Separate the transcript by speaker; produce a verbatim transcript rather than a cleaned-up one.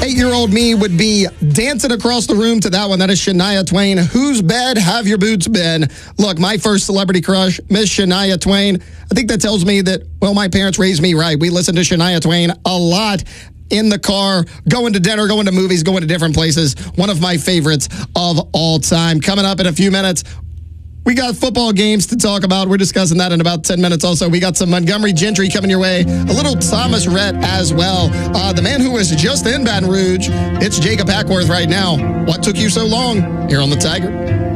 Speaker 1: Eight-year-old me would be dancing across the room to that one. That is Shania Twain. Whose bed have your boots been? Look, my first celebrity crush, Miss Shania Twain. I think that tells me that, well, my parents raised me right. We listened to Shania Twain a lot in the car, going to dinner, going to movies, going to different places. One of my favorites of all time. Coming up in a few minutes, we got football games to talk about. We're discussing that in about ten minutes also. We got some Montgomery Gentry coming your way. A little Thomas Rhett as well. Uh, the man who was just in Baton Rouge. It's Jacob Hackworth right now. What took you so long? Here on The Tiger.